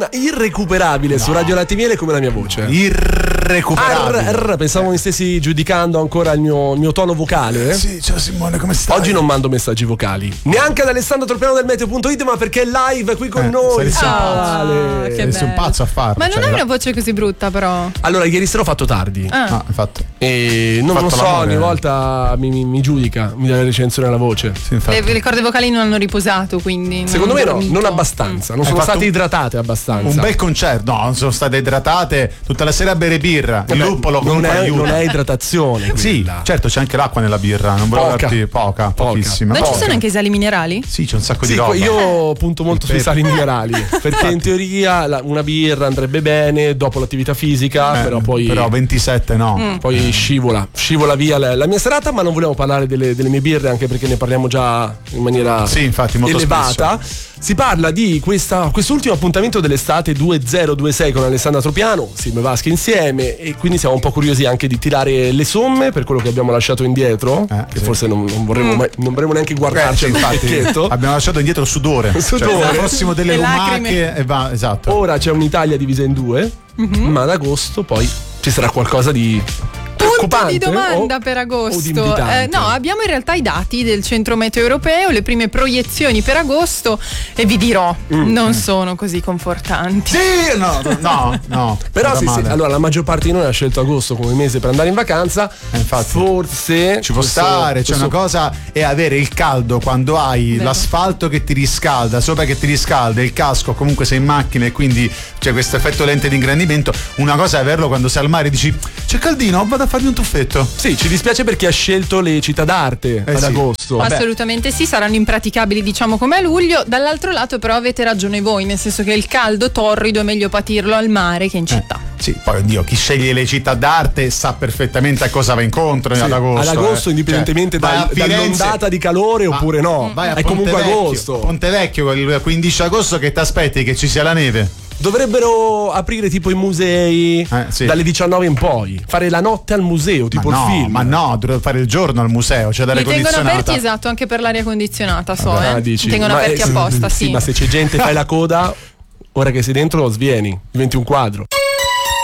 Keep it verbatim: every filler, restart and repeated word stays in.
Irrecuperabile, no. Su Radio Latte Miele come la mia voce. Irrecuperabile. Arr, arr, pensavo mi stessi giudicando ancora il mio, il mio tono vocale. Eh? Sì, ciao Simone, come stai? Oggi non mando messaggi vocali. Neanche ad Alessandro Torpiano del Meteo punto it, ma perché è live qui con eh, noi. Ciao, Ale. Sei un pazzo a farlo. Ma non cioè, hai una voce così brutta, però. Allora, ieri sera ho fatto tardi. Ah, ah infatti. E non fatto lo so, l'amore. ogni volta mi, mi, mi giudica, mi dà la recensione alla voce. Sì, le, le corde vocali non hanno riposato, quindi. Secondo me no, dormito. non abbastanza. Non Hai sono state un, idratate abbastanza. Un bel concerto, no, non sono state idratate tutta la sera a bere birra. Il Vabbè, luppolo non è, aiuta. non è idratazione. Sì, certo, c'è anche l'acqua nella birra. Non volevo Poca. darti poca, Poca. pochissima. Non poca. ci sono anche i sali minerali? Sì, c'è un sacco Sì, di roba. io punto molto sui pepe. sali minerali perché in teoria la, una birra andrebbe bene dopo l'attività fisica, Eh, però poi però ventisette no. Mm. poi scivola scivola via la, la mia serata, ma non volevo parlare delle, delle mie birre, anche perché ne parliamo già in maniera Sì, infatti, molto elevata. spesso. Si parla di questa, quest'ultimo appuntamento dell'estate duemilaventisei con Alessandra Tropiano, Sim Vaschi insieme, e quindi siamo un po' curiosi anche di tirare le somme per quello che abbiamo lasciato indietro, Eh, che sì. forse non, non vorremmo mai, non vorremmo neanche guardarci Eh, sì, al infatti, pacchetto. abbiamo lasciato indietro sudore. Sudore. Cioè, al prossimo delle Le lumache lacrime. e va, esatto. Ora c'è un'Italia divisa in due, Mm-hmm. ma ad agosto poi ci sarà qualcosa di Punto preoccupante di domanda o- per o di agosto. invitante? Eh, no, abbiamo in realtà i dati del Centro Meteo Europeo, le prime proiezioni per agosto, e vi dirò, Mm. non sono così confortanti. Sì, no, no, no. Però Vada sì, sì, male. allora la maggior parte di noi ha scelto agosto come mese per andare in vacanza. Eh, infatti. Forse Ci può questo- stare, c'è questo- una cosa è avere il caldo quando hai Vero. l'asfalto che ti riscalda, sopra che ti riscalda, il casco, comunque sei in macchina e quindi c'è questo effetto lente di ingrandimento. Una cosa è averlo quando sei al mare e dici c'è caldino, vado a farmi un tuffetto. Sì, ci dispiace perché ha scelto le città d'arte Eh ad sì. agosto. Vabbè. Assolutamente sì, saranno impraticabili diciamo come a luglio. Dall'altro lato però avete ragione voi, nel senso che il caldo torrido è meglio patirlo al mare che in città. Eh, sì, poi oddio, chi sceglie le città d'arte sa perfettamente a cosa va incontro Sì, ad agosto. ad agosto, eh. indipendentemente Cioè, vai dal- a Firenze- dall'ondata di calore Ma- oppure no. Vai a È comunque Pontevecchio, agosto. Pontevecchio il quindici agosto che ti aspetti che ci sia la neve. Dovrebbero aprire tipo i musei Eh, sì. dalle diciannove in poi, fare la notte al museo, tipo ma il no, film. ma no, dovrebbe fare il giorno al museo, cioè l'aria Li tengono condizionata. aperti, esatto, anche per l'aria condizionata, so, Ah, eh. dici? Li tengono Ma aperti è- apposta, sì, sì. ma se c'è gente fai la coda, ora che sei dentro svieni, diventi un quadro.